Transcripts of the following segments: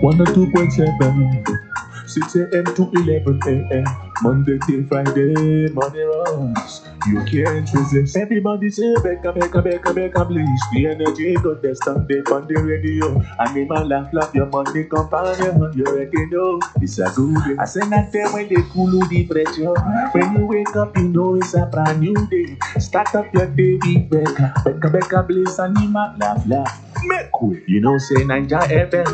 102.7, 6 a.m. to 11 a.m. Monday till Friday, money runs. You can't resist. Everybody say, Becca, Becca, Becca, Becca, please. The energy got the Sunday on the radio. Animal laugh, laugh, your money companion. You already know it's a good day. I say, not there when they cool the pressure. When you wake up, you know it's a brand new day. Start up your day with Becca, Becca, Becca, please. Animal laugh, laugh. Make way. You know, say, Ninja FM,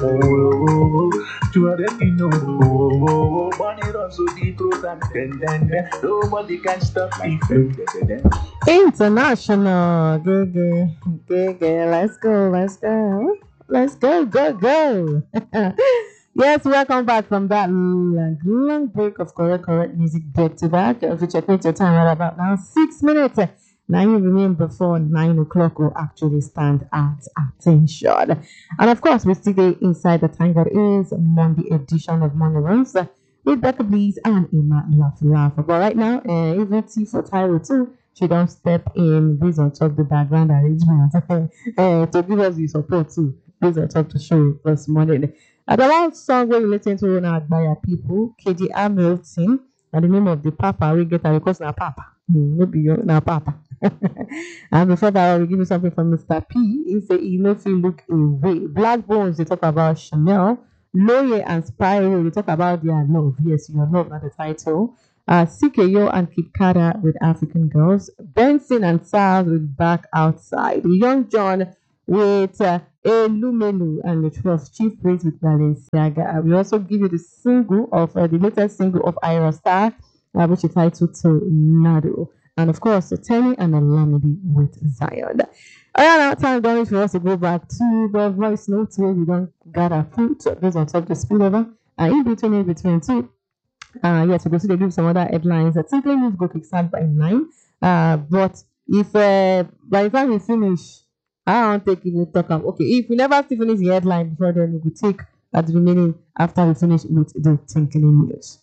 you already know. Money runs so the program, then. Nobody can stop the flow. International. Good, good, good, good. Let's go, let's go. Let's go, go, go. Yes, welcome back from that long break of correct music back to back. If you check out your time right about now, 6 minutes. Now you remain before 9 o'clock will actually stand at attention. And of course, we still get inside the time that is Monday edition of Money Runs with Becca Bleeze and Emma Laugh. But right now, even T for Tyro too, she don't step in based on top the background arrangement to give us the support too. Based on top the show this morning. And the last song we're listening to now by our people, KD Hamilton, and the name of the Papa, we get a request now Papa. Maybe you're now Papa. And before that, I will give you something from Mr. P. He said, he knows you look away. Black Bones, they talk about Chanel. Loye and Spyro, they talk about their love. Yes, your love, not the title. CKO and Kid Kada with African Girls. Benson and Sars with Back Outside. Young John with Elumelu and the Trust Chief Praise with Balenciaga. I will also give you the single of the latest single of Ira Star, which is titled Tornado. And of course, Tenny and Alamidi with Zion. All right, now time going for us to go back to the voice notes where we don't gather food based on top of the spillover. And in between too. Yes, we go see they give some other headlines. Simply news go kickstart by 9. But if by the time we finish, I don't take even talk about okay. If we never still finish the headline before then, we will take at the remaining after we finish with the tinkling news.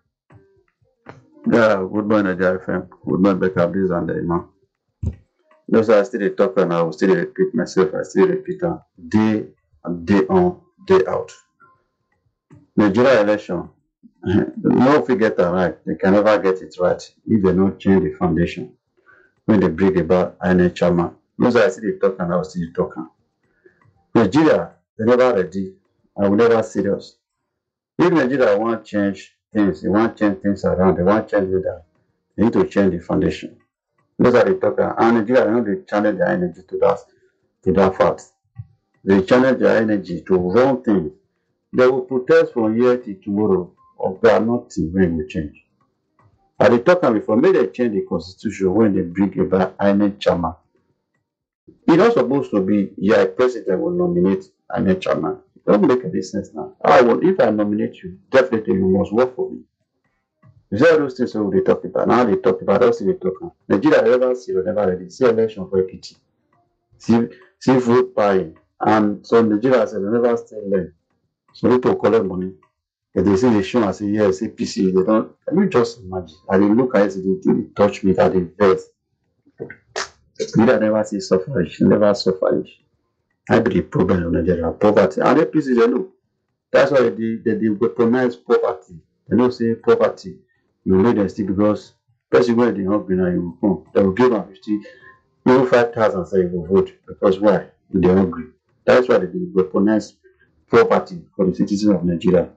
Yeah, good morning, JFM. Good morning, Becca Bliss and Imam. Those I still talk and I will still repeat myself. I still repeat day on, day out. Nigeria election, no if we get it right, they can never get it right if they don't change the foundation. When they bring about INEC chairman, those I still talk and I will still talk. Nigeria, they never ready. I will never serious. If Nigeria want to change things, they want to change things around, they want to change leader, they need to change the foundation. Those are the talker. And Nigeria, they know they channel their energy to that fact. They channel their energy to wrong things. They will protest from here till tomorrow, or they are nothing when we change. And they talk before, maybe they change the constitution when they bring about INEC chairman. It's not supposed to be, yeah, a president will nominate INEC chairman. Don't make any sense now. If I nominate you, definitely you must work for me. These are those things we talk about. Now they talk about us, they talk about. Nigeria never see, never ready. See election for APT. See vote buying. And so Nigeria said they never stay learn. So people collect money. If they see the show and say, yes, APC, they don't. Can you just imagine? And they look at it, they touch me, that they vex. Nigeria never see suffrage, never suffrage. I be the problem of Nigeria, poverty. And APC, they know. That's why they weaponize poverty. They don't say poverty. You will them still because person when they hungry now you will come. They will give them 50, even 5,000 say you will vote. Because why? They're hungry. That's why they weaponize poverty for the citizens of Nigeria.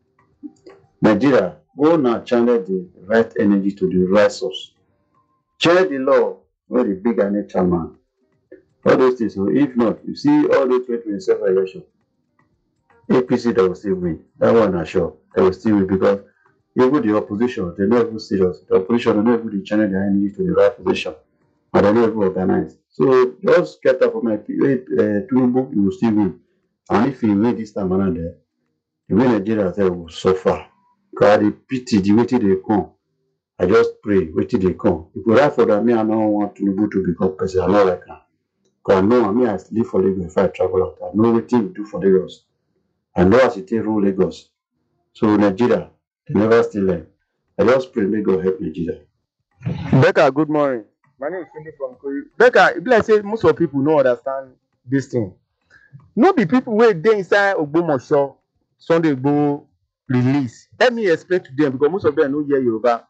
Nigeria, go now channel the right energy to the right source. Change the law where the big and chairman. All those things. So if not, you see all the 2027 election. APC they will still win. That one I'm sure. They will still win because even the opposition, they're not even serious. The opposition, they're not even channel their energy to the right position. And they're not even organized. So just get up from my Tinubu, you will still win. And if you win this time around there, the way Nigeria will suffer. Because the pity, the way they come. I just pray, wait till they come. If you write for that, me, I don't want Tinubu to become president. I know like that. Because I know, I live for Lagos if I travel out. I know what you do for Lagos. I know as it rule Lagos. So Nigeria, they never still learn. I just pray, may God help Nigeria. Becca, good morning. My name is Cindy from Korea. Becca, if I say most of people don't understand this thing. No be people where they inside Ogbomoso Sunday Igboho release. Let me explain to them because most of them know hear Yoruba.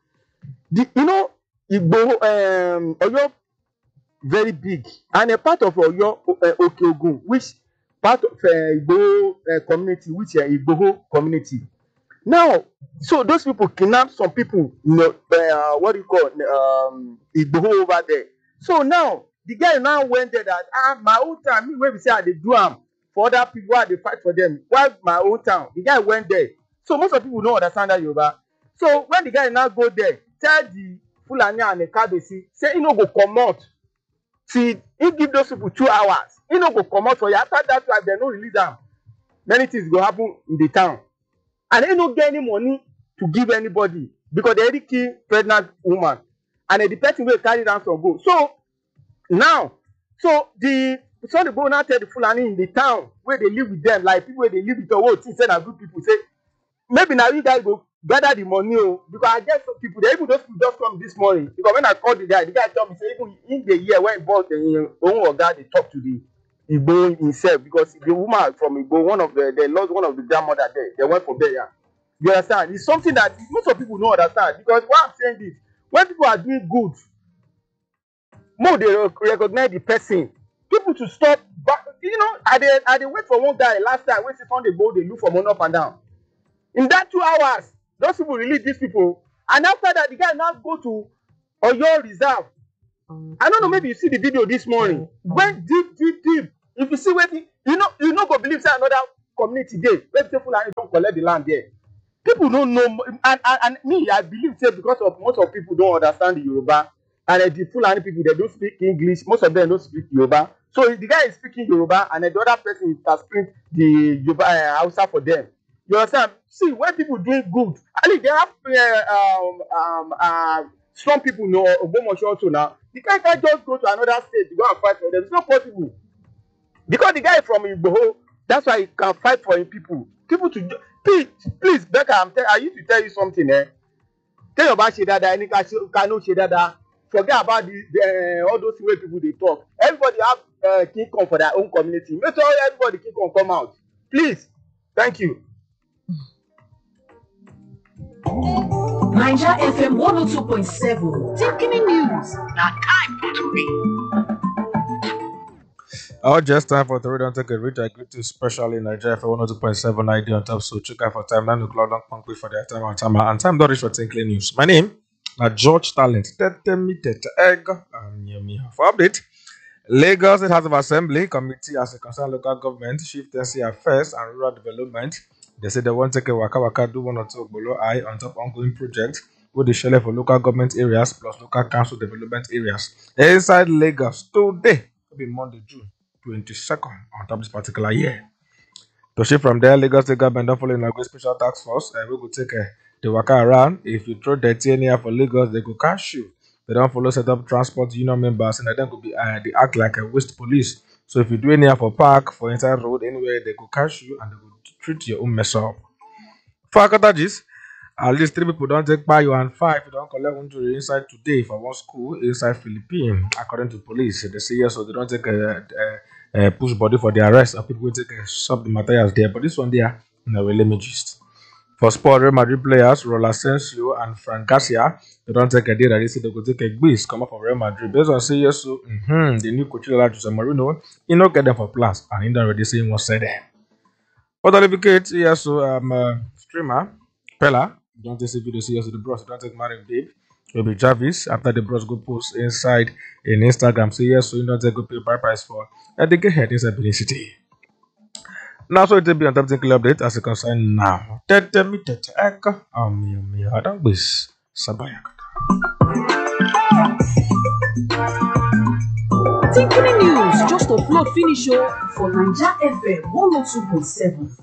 Igboho Oyo very big, and a part of Oyo Okeogun, which part of Igboho community, which Igboho community. Now, so those people kidnap some people, what do you call Igboho over there. So now the guy now went there that my own time, me when we say I dey do am for other people, I dey fight for them. Why my own town? The guy went there. So most of people don't understand that Yoruba. So when the guy now go there, tell the Fulani and the Kabesi, say he no go comot. See, he give those people 2 hours. He no go comot for you. After that time, they no release am. Many things go happen in the town. And they don't get any money to give anybody because they already kill pregnant woman. And the person will carry down some go. So now, the Igboho now tell the Fulani in the town where they live with them, like people where they live with the world, say na good people, say maybe now you guys go gather the money, because I get some people, even those people just come this morning. Because when I called the guy told me, say even in the year when bought the own Oga, they talk to the Igboho himself, because the woman from Igboho, they lost one of the grandmother there. They went for burial. You understand? It's something that most of people don't understand. Because why I'm saying this, when people are doing good, more they recognize the person. People to stop, but I they wait for one guy last time when they found the boat, they look for money up and down. In that 2 hours, those people release these people, and after that, the guy now go to Oyo Reserve. I don't know, maybe you see the video this morning. Went deep. If you see where you not go believe say another community there, where people don't collect the land there. People don't know, and me, I believe say because of most of people don't understand the Yoruba, and the Fulani people they don't speak English. Most of them don't speak Yoruba. So the guy is speaking Yoruba, and the other person has speak the Yoruba Hausa for them. You understand? See, when people doing good, at least they have some people know Ogbomoso also now. You can't just go to another state to go and fight for them. It's not possible. Because the guy from Igboho, that's why he can fight for his people. People to please, Becca, I used to tell you something, Tell your about Shedada, any cannot Shedada. Forget about all those way people they talk. Everybody have King Kong for their own community. Make sure everybody King Kong come out. Please. Thank you. Naija FM 102.7. Taking news. Now time to read. Our just time for Tori don't take a reach. I greet you specially in Nigeria for 102.7 ID on top. So check out for time 9 o'clock. Don't punk for their time on time. And time don't reach for Tinkling News. My name is George Talent. Egg. For update, Lagos State House of Assembly Committee as a concerned local government, chieftaincy affairs and rural development. They say they want to take a waka do 1 or 2 below eye on top ongoing project with the share for local government areas plus local council development areas inside Lagos today. Will be Monday, June 22nd on top this particular year. To shift from there, Lagos State government don't follow a special task force and we will take the waka around. If you throw dirty anywhere for Lagos, they go catch you. They don't follow set up transport union members and then could be they act like a waste police. So if you do anything for park, for inside road, anywhere, they go catch you and they will treat your own mess up. For cottages, at least 3 people don't take by you and 5 you don't collect injury inside today for one school inside Philippines, according to police. They say yes, so they don't take a push body for the arrest of people who take sub the materials there. But this one there, really me gist. For sport, Real Madrid players, Raul Asensio and Fran Garcia, they don't take a deal that they say they could take a base come up from Real Madrid. Based on say yes, so the new coach Jose Mourinho, he not get them for plus, and he don't already say what said there. But Olympic yes, so streamer Pella, don't take video see yes, the bros, don't take married babe. Will be Jarvis after the bros go post inside in Instagram. Say yes, so you don't take go pay price for the get head inside Benin City. Now, so it will be on top of the update as a concern now. I don't wish. Taking news just upload finish for Naija FM 102.7.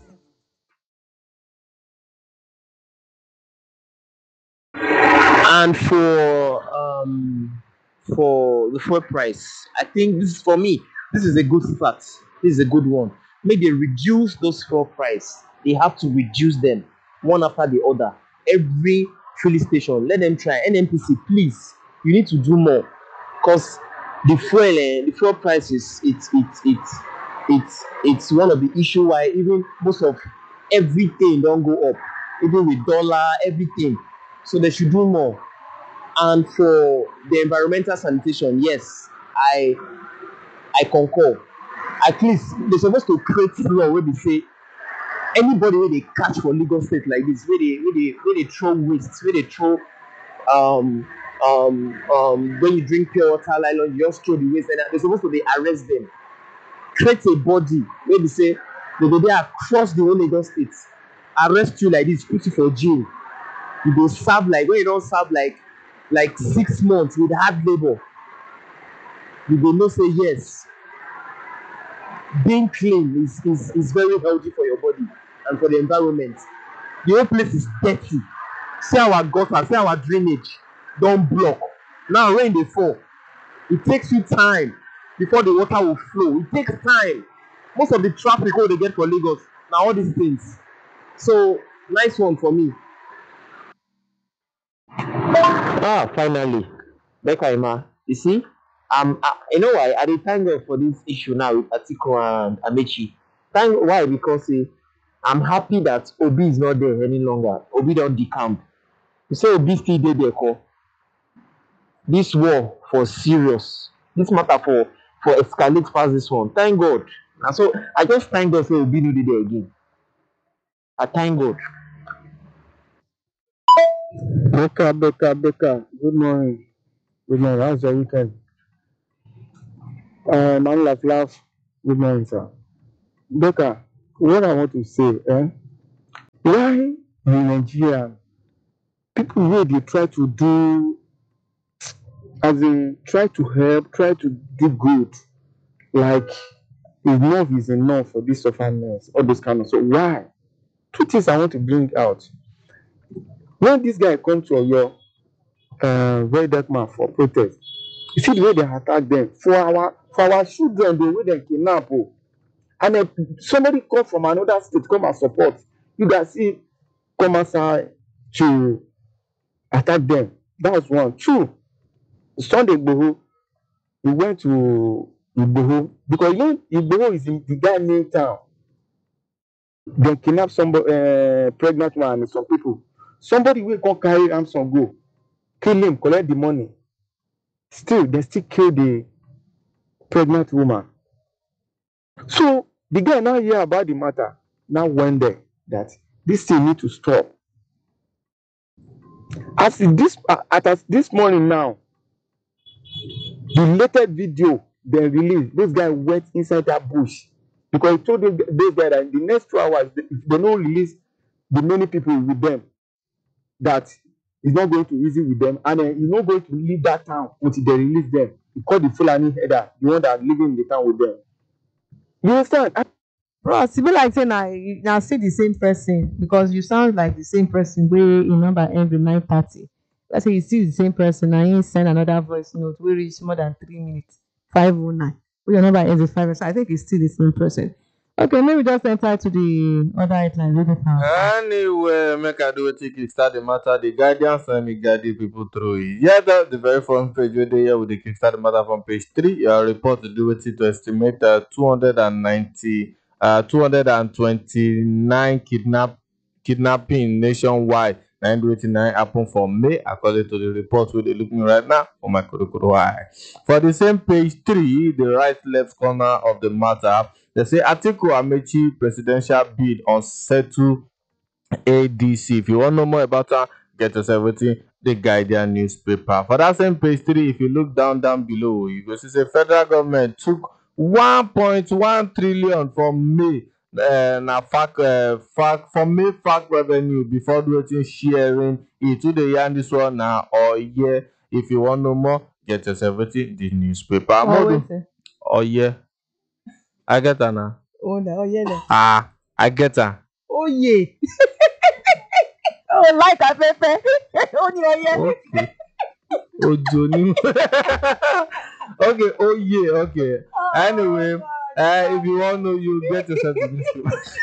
And for the fuel price, I think this is for me. This is a good start. This is a good one. Make they reduce those fuel price. They have to reduce them one after the other. Every filling station, let them try. NNPC, please, you need to do more, because the fuel price is it's one of the issue why even most of everything don't go up, even with dollar, everything. So they should do more. And for the environmental sanitation, yes, I concur. At least they're supposed to create law where they say anybody where they catch for Lagos State like this, where they throw waste, where they throw um when you drink pure water nylon, you just throw the waste, and they're supposed to they arrest them. Create a body where they say they go there across the whole Lagos State, arrest you like this, put you for jail. You go serve like when you don't serve like 6 months with hard labor. You go know say yes, being clean is very healthy for your body and for the environment. The whole place is dirty. See our gutter, see our drainage don block. Now rain dey fall, it takes you time before the water will flow. It takes time. Most of the traffic wey dey get for Lagos na all these things. So nice one for me. Finally, Becca Emma, you see, you know why I dey thank God for this issue now with Atiku and Amechi. Thank why because I'm happy that Obi is not there any longer. Obi don decamp. You say Obi still dey there, ko. This war for serious. This matter for escalate past this one. Thank God. And so I just thank God say Obi no dey there again. I thank God. Becca. Good morning. Good morning. How's your weekend? Man, laugh. Good morning, sir. Becca, what I want to say, why in Nigeria people wey dey try to do, as in try to help, try to do good, like enough is enough for this sufferness, all those kind of so why? Two things I want to bring out. When this guy come to Oyo, very dark man for protest, you see the way they attack them for our children, the way they kidnap, and then somebody come from another state come and support. You guys see, come outside to attack them. That was one. Two, Sunday Igboho, we went to Igboho because Igboho is in the guy named town. They kidnap somebody, pregnant man and some people. Somebody will come carry ransom go, kill him, collect the money. Still, they still kill the pregnant woman. So the guy now hear about the matter, now went there that this thing need to stop. As this morning now, the latest video they released, this guy went inside that bush because he told those guys that in the next 2 hours, if they don't release the many people with them, that he's not going to easy with them, and then he's not going to leave that town until they release them. He called the Fulani header, the one that living in the town with them. You understand? Bro, it be like say now see the same person because you sound like the same person wey im number end with 930. Let's say you see the same person and you send another voice note wey reach more than 3 minutes, 509. Wey your number ends with 5. So I think it's still the same person. Okay, maybe just enter to the other headline. Anyway, make I do wetin kickstart the matter. The Guardian send me guide people through it. Yeah, that's the very front page where they here with the kickstart the matter from page 3. Your report to do wetin to estimate 229 kidnapping nationwide. 989 happen for May, according to the report where they looking right now for my Kodokoro eye. For the same page 3, the right left corner of the matter, they say Atiku Amechi presidential bid on settle ADC. If you want to know more about that, get yourself within the Guardian newspaper. For that same page 3, if you look down below, you go see the federal government took 1.1 trillion from May. For May fact revenue before doing sharing it to the yarn this one now or yeah. If you want to know more, get yourself within the newspaper. Oh yeah. I get her now. Oh yeah. I get her. Oh yeah. Oh like a pepe. Oh yeah. Okay. Oh Johnny. Okay. Oh yeah. Okay. Anyway, if you want to know, you get yourself to this.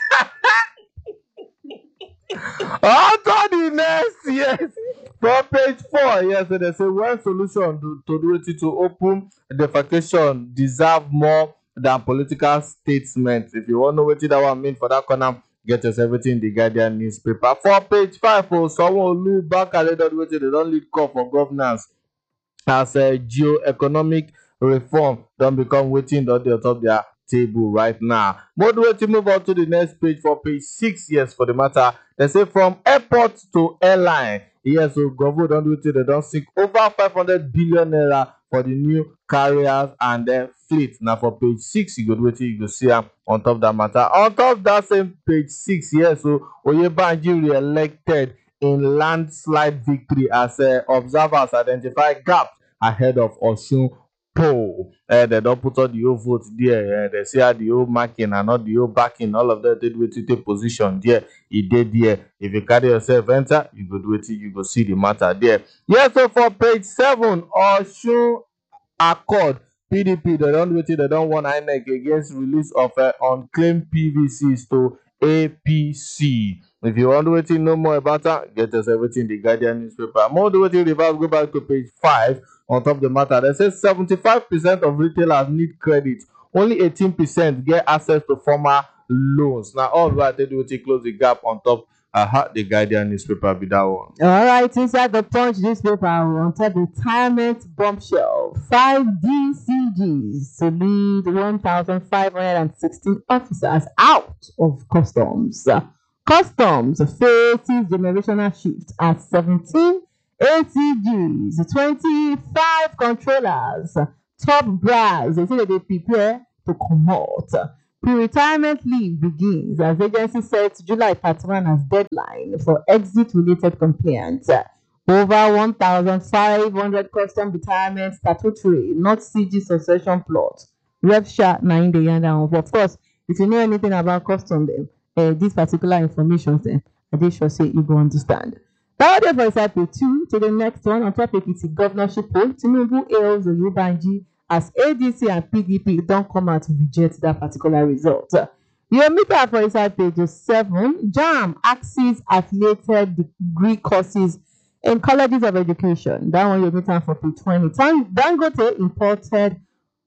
On to the next, yes. From page 4, yes, so they say one solution to open defecation deserve more than political statements. If you want to know what that one mean for that corner, Get us everything the Guardian newspaper. For page 5, Sanwo-Olu Bakare don wetin they don lead call for governance as geo-economic reform don become wetin don dey on top their table right now. Moderate move on to the next page for page 6. Yes, for the matter, they say from airport to airline. Yes, so government don do wetin they don sink over 500 billion naira for the new carriers and fleet. Now for page 6, you go do wetin you go see am on top that matter. On top that same page 6, yes, so Oyebanji re-elected in landslide victory as observers identify gaps ahead of Osun poll. They don put all the whole vote there. They say the whole marking and not the whole backing. All of them did wetin take position there. E dey there. If you carry yourself enter, you go do wetin you go see the matter there. Yes, so for page 7, Osun Accord PDP they don wetin they don warn INEC against release of unclaimed PVCs to APC. If you want to wetin know more about that, get us everything the Guardian newspaper. More do wetin reverse, go back to page 5 on top of the matter. They say 75% of retailers need credit. Only 18% get access to formal loans. Now all right, they do wetin close the gap on top the Guardian newspaper be that one. All right, inside the Punch newspaper, on top retirement bombshell, 5 DCGs to lead 1,516 officers out of customs. Customs faces generational shift at 17 ACGs, 25 controllers, top brass. They say that they prepare to comot. Pre-retirement leave begins as agency sets July 31 as deadline for exit-related compliance. Over 1,500 custom retirement statutory, not CG succession plots. RevSha 9 day and down. Of course, if you know anything about custom, this particular information, I dey sure say you go understand. That was for side page 2 to the next one. On top of the governorship poll, Tinubu hails Oyebanji as ADC and PDP don't come out to reject that particular result. You meet that for inside page 7. JAMB axes affiliated degree courses in colleges of education. That one you meet that for page 20. Dangote imported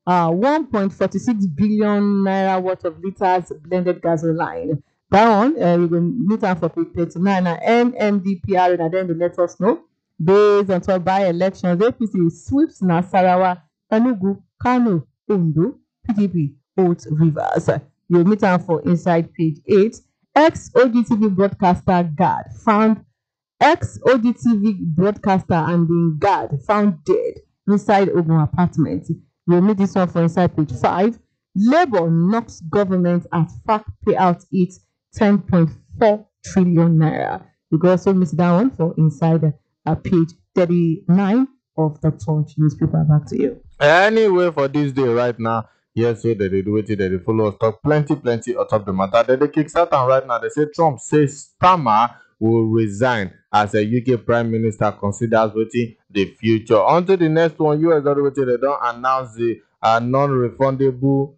1.46 billion naira worth of liters blended gasoline. That one you can meet that for page 39. And NMDPR and then they let us know. Based on top by elections, APC sweeps Nasarawa, Enugu, Kano, Ondo, PDP, Oath Rivers. You meet am for inside page 8. Ex-OGTV broadcaster guard found ex-OGTV broadcaster and the guard found dead inside Ogun apartment. You meet this one for inside page 5. Labour knocks government as FAC payout hits 10.4 trillion naira. You can also miss that one for inside page 39 of the Punch newspaper. Back to you. Anyway, for this day right now, yes, so they do wetin they follow us talk plenty on top the matter. They kickstart am right now. They say Trump says Starmer will resign as a UK Prime Minister considers wetin the future. On to the next one, US don wetin they don announce the non-refundable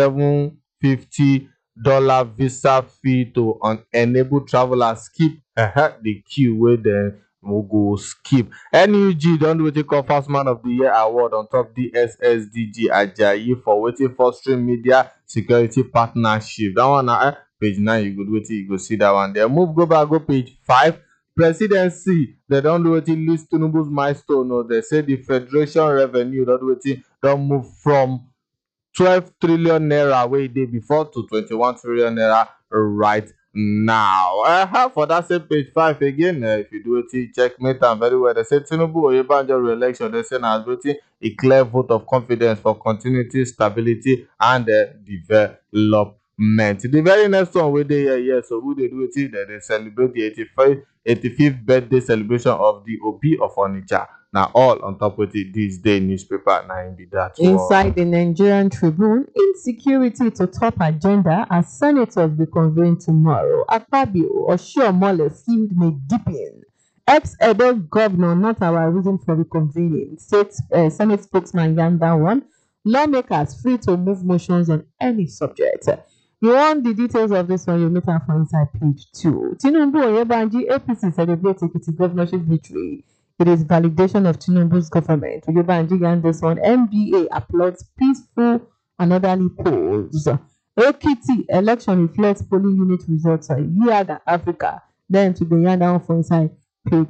$750 visa fee to enable travelers skip the queue wey dem go skip. NUG don wetin call First Man of the Year award on top DSSDG Ajayi for wetin fostering media security partnership. That one na page 9. You go do wetin you go see that one there. Go back, go page 5. Presidency, they don do wetin list Tinubu's milestone. No, they say the federation revenue don do wetin don move from 12 trillion naira wey dey before to 21 trillion naira right now. For that same page 5 again, if you do it, checkmate am very well. They say Tinubu Oyebanjo re-election. They say na wetin a clear vote of confidence for continuity, stability, and development. The very next one wey dey here, so who dey do it? They celebrate the 85th birthday celebration of the Obi of Onitsha. Now all on top of this day newspaper. Now be that inside the Nigerian Tribune, insecurity to top agenda as senators will convene tomorrow. Akpabio Oshiomhole seemed may deepen. Ex-Edo governor not our reason for reconvening. Senate spokesman yarn that one. Lawmakers free to move motions on any subject. You want the details of this one, you meet am for inside page 2. Tinubu Oyebanji APC celebrates Ekiti governorship victory. It is validation of Tinubu's government. Oyebanji and this one. MBA applauds peaceful and orderly polls. Ekiti election reflects polling unit results. Yiaga Africa. Then to the yarn down for inside page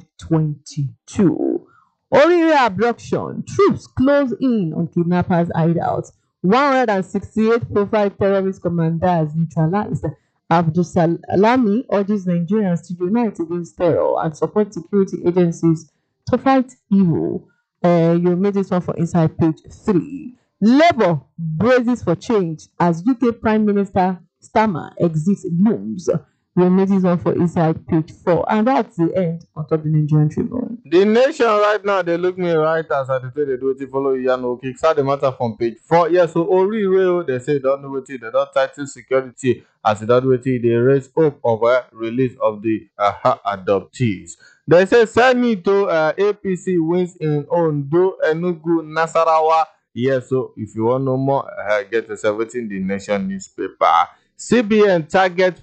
22. Orire abduction. Troops close in on kidnappers' hideouts. 168 profile terrorist commanders neutralized. Abdulsalami urges Nigerians to unite against terror and support security agencies to fight evil. You made this one for inside page 3. Labour braces for change as UK Prime Minister Starmer exits looms. You made this one for inside page 4. And that's the end of the Nigerian Tribune. The Nation right now, they look me right as I say they do it follow Yano Kick. Start the matter from page 4. Yeah, so Orire, they say don't know what they don't title security as they don't wait they raise hope of a release of the adoptees. They say Senito APC wins in Ondo, Enugu, Nasarawa. Yeah, so if you want to know more, get yourself within the Nation newspaper. CBN target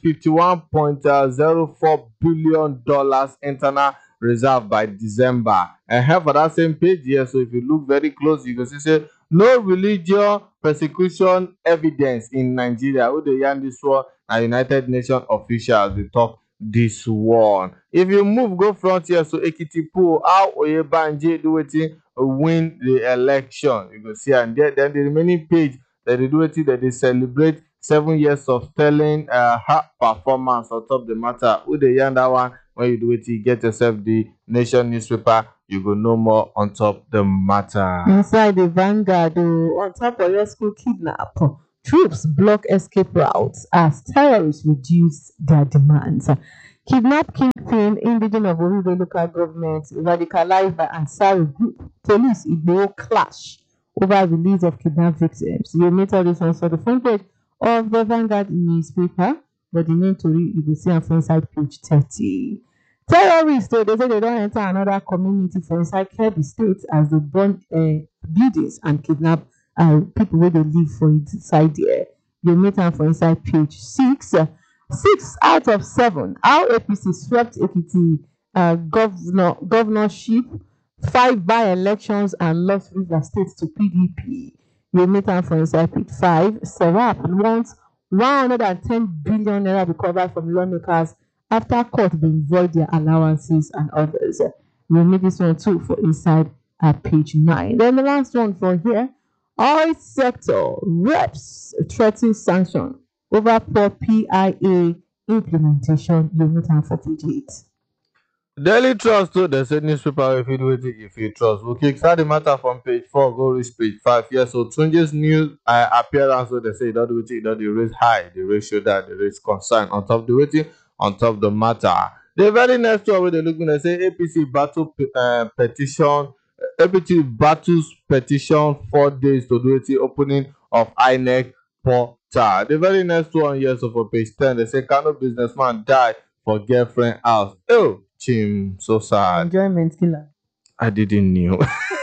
$51.04 billion internal reserve by December. And here for that same page here, so if you look very close, you can see say no religious persecution evidence in Nigeria. Who they yarn this one? A United Nations officials they talk this one. If you move go front here, so Ekiti-Po, how Oyebanje do it win the election. You can see and then the remaining page that they do it that they celebrate 7 years of sterling performance on top the matter. Who they yarn that one? When you do it, you get yourself the Nation newspaper, you go know more on top the matter. Inside the Vanguard, on top of your school kidnap, troops block escape routes as terrorists reduce their demands. Kidnap kingpin, indigenous of Orire local government, radicalized by Ansari group. Police Igbo clash over release of kidnapped victims. You meet all this on the front page of the Vanguard newspaper, but the name to read, you will see on inside page 30. Terrorists, they say they don't enter another community for inside Kebbi State as they burn buildings and kidnap people where they live for inside there. You meet them for inside page 6. 6 out of 7. How APC swept Ekiti governorship, 5 by-elections and lost River State to PDP. You meet them for inside page 5. Serap wants 110 billion naira recovered from lawmakers after court being void their allowances and others. We'll make this one too for inside page 9. Then the last one for here. Oil sector reps threatening sanction over poor PIA implementation. You'll meet them for page 8. Daily Trust too, they say newspaper if you do it if you trust. We'll kick start the matter from page 4, go reach page 5. Yeah, so Tunji's news appearance, so they say don't do it, don't raise high, the ratio that the raise concern on top the waiting, on top the matter. The very next one where they looking, they say APC battle petition, APC battles petition 4 days to do it, opening of INEC portal. The very next one here, so for page 10, they say Kano businessman died for girlfriend house. Oh, Chim, so sad. Enjoyment killer. I didn't know.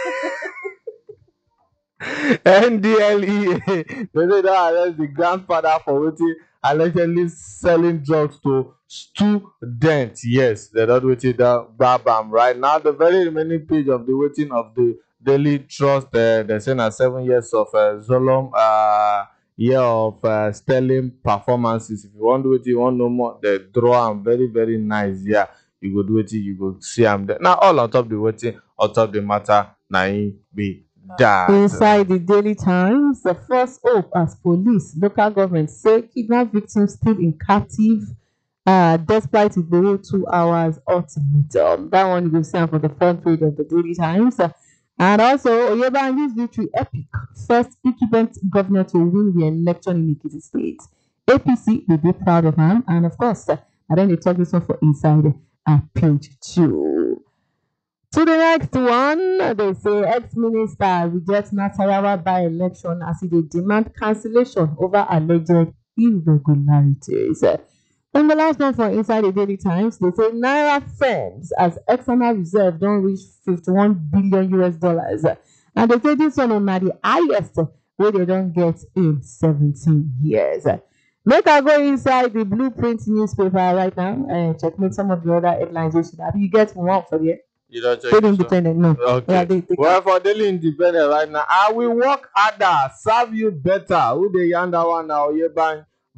NDLEA, they say that arrest the grandfather for waiting allegedly selling drugs to students. Yes, they're not waiting that bam right now. The very remaining page of the waiting of the Daily Trust, they're saying 7 years of Zolom year of sterling performances. If you want to do it, you want no more, they draw them very, very nice. Yeah, you go do it, you go see them there. Now, all on top the waiting, on top the matter, now be that. Inside the Daily Times, the first hope as police, local government say kidnapped victims still in captive despite the 2 hours ultimatum. That one you will see for the front page of the Daily Times. And also, Oyebanji's victory epic. First incumbent governor to win the election in Ekiti State. APC will be proud of him. And of course, and then they talk this one for inside page 2. To the next one, they say ex-minister rejects Nasarawa by-election as they demand cancellation over alleged irregularities. And the last one for inside the Daily Times, they say Naira firms as external reserve don't reach $51 billion. And they say this one is the highest where they don't get in 17 years. Make I go inside the Blueprint newspaper right now and checkmate some of the other headlines. You get one for the You don't check Daily it, Independent, no. okay. Yeah, they Well, for Daily Independent right now, I will work harder, serve you better. Who they yarn that one now? Oyebanji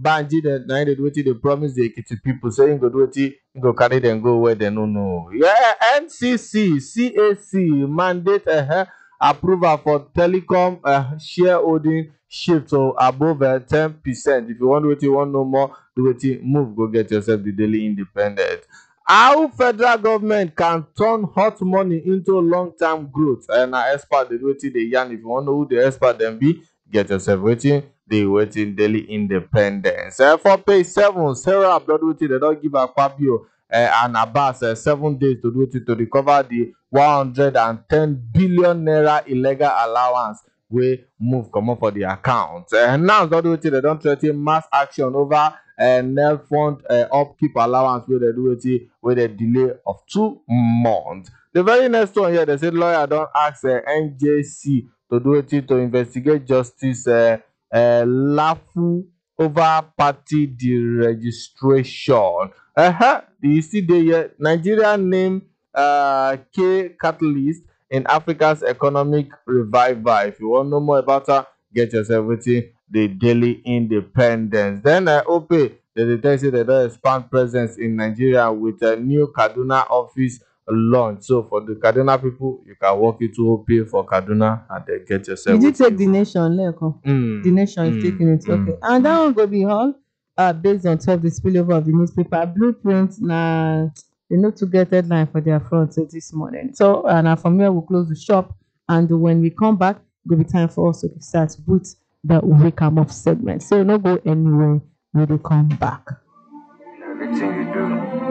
Banji that na dey do wetin dey promise the Ekiti people say him go do wetin him go carry them go where they no know. Yeah, NCC CAC mandate approval for telecom shareholding shift to above 10%. If you want wetin you want know more, do wetin move go get yourself the Daily Independent. How federal government can turn hot money into long-term growth? And na expert dey do wetin dey yarn. If you want know who the expert dem be, get yourself wetin dey waiting Daily Independence. For page 7, Sarah Abdul they don't give Akpabio and Abbas 7 days to do it to recover the 110 billion naira illegal allowance wey move comot for the account. Now don't do it, they don't threaten mass action over NEL fund upkeep allowance wey they do it with a delay of 2 months. The very next one here, they say lawyer don't ask NJC to do it to investigate Justice Lafu over party deregistration. You see there, Nigeria name K catalyst in Africa's economic revival. If you want to know more about her, get yourself with the Daily Independence. Then OP, they tell you they don't expand presence in Nigeria with a new Kaduna office launch. So for the Kaduna people, you can walk into OP for Kaduna and then get yourself. Did you take the nation, Leko? The nation is taking it. Okay. And that one go be all based on top the spillover of the newspaper. Blueprint now they know to get headline for their front this morning. So and from here we'll close the shop, and when we come back, it will be time for us to start with the wake 'em up segment. So no go anywhere when we come back.